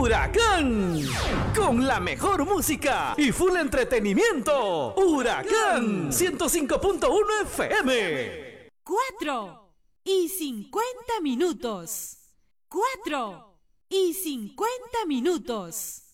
Huracán, con la mejor música y full entretenimiento. Huracán 105.1 FM. 4:50. 4:50.